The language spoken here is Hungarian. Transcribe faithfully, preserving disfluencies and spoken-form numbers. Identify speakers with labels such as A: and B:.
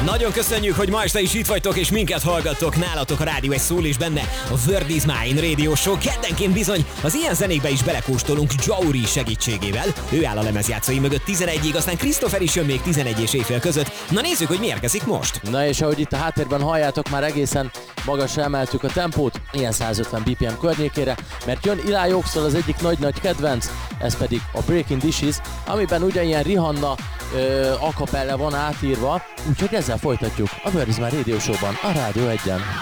A: Nagyon köszönjük, hogy ma este is itt vagytok és minket hallgattok. Nálatok a rádió egy szól és benne a Word is Mine Radio Show. Keddenként bizony az ilyen zenékbe is belekóstolunk Jauri segítségével. Ő áll a lemezjátszói mögött tizenegyig, aztán Christopher is jön még tizenegy és éjfél között. Na nézzük, hogy mi érkezik most.
B: Na és ahogy itt a háttérben halljátok, már egészen magasra emeltük a tempót, ilyen százötven bé pé em környékére, mert jön Eli Oxtól az egyik nagy-nagy kedvenc, ez pedig a Breaking Dishes, amiben ugyanilyen Rihanna ö, a cappella van átírva, úgyhogy ezzel folytatjuk a Word is Mine Radio Show-ban, a Rádió egyen.